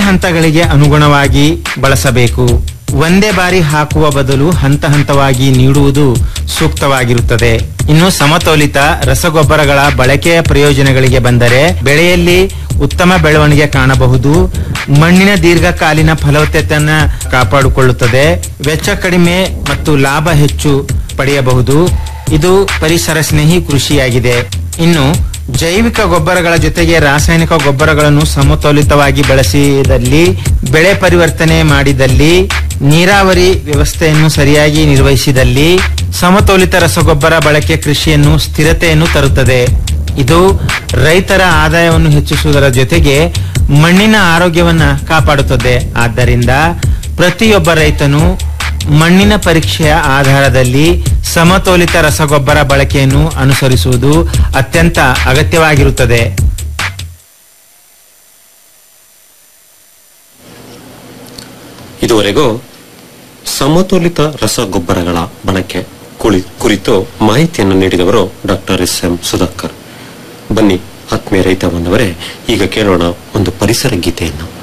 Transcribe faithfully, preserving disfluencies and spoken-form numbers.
ಹಂತಗಳಿಗೆ ಅನುಗುಣವಾಗಿ ಬಳಸಬೇಕು. ಒಂದೇ ಬಾರಿ ಹಾಕುವ ಬದಲು ಹಂತ ಹಂತವಾಗಿ ನೀಡುವುದು ಸೂಕ್ತವಾಗಿರುತ್ತದೆ. ಇನ್ನು ಸಮತೋಲಿತ ರಸಗೊಬ್ಬರಗಳ ಬಳಕೆಯ ಪ್ರಯೋಜನಗಳಿಗೆ ಬಂದರೆ ಬೆಳೆಯಲ್ಲಿ ಉತ್ತಮ ಬೆಳವಣಿಗೆ ಕಾಣಬಹುದು. ಮಣ್ಣಿನ ದೀರ್ಘಕಾಲೀನ ಫಲವತ್ತತೆಯನ್ನು ಕಾಪಾಡಿಕೊಳ್ಳುತ್ತದೆ. ವೆಚ್ಚ ಕಡಿಮೆ ಮತ್ತು ಲಾಭ ಹೆಚ್ಚು ಪಡೆಯಬಹುದು. ಇದು ಪರಿಸರ ಸ್ನೇಹಿ ಕೃಷಿಯಾಗಿದೆ. ಇನ್ನು ಜೈವಿಕ ಗೊಬ್ಬರಗಳ ಜೊತೆಗೆ ರಾಸಾಯನಿಕ ಗೊಬ್ಬರಗಳನ್ನು ಸಮತೋಲಿತವಾಗಿ ಬಳಸಿದಲ್ಲಿ, ಬೆಳೆ ಪರಿವರ್ತನೆ ಮಾಡಿದಲ್ಲಿ, ನೀರಾವರಿ ವ್ಯವಸ್ಥೆಯನ್ನು ಸರಿಯಾಗಿ ನಿರ್ವಹಿಸಿದಲ್ಲಿ ಸಮತೋಲಿತ ರಸಗೊಬ್ಬರ ಬಳಕೆ ಕೃಷಿಯನ್ನು ಸ್ಥಿರತೆಯನ್ನು ತರುತ್ತದೆ. ಇದು ರೈತರ ಆದಾಯವನ್ನು ಹೆಚ್ಚಿಸುವುದರ ಜೊತೆಗೆ ಮಣ್ಣಿನ ಆರೋಗ್ಯವನ್ನು ಕಾಪಾಡುತ್ತದೆ. ಆದ್ದರಿಂದ ಪ್ರತಿಯೊಬ್ಬ ರೈತನು ಮಣ್ಣಿನ ಪರೀಕ್ಷೆಯ ಆಧಾರದಲ್ಲಿ ಸಮತೋಲಿತ ರಸಗೊಬ್ಬರ ಬಳಕೆಯನ್ನು ಅನುಸರಿಸುವುದು ಅತ್ಯಂತ ಅಗತ್ಯವಾಗಿರುತ್ತದೆ. ಇದುವರೆಗೂ ಸಮತೋಲಿತ ರಸಗೊಬ್ಬರಗಳ ಬಳಕೆ ಕುರಿತು ಮಾಹಿತಿಯನ್ನು ನೀಡಿದವರು ಡಾಕ್ಟರ್ ಎಸ್ ಎಂ ಸುಧಾಕರ್. ಬನ್ನಿ ಆತ್ಮೀಯ ರೈತ ಬಾಂಧವರೇ, ಈಗ ಕೇಳೋಣ ಒಂದು ಪರಿಸರ ಗೀತೆಯನ್ನು.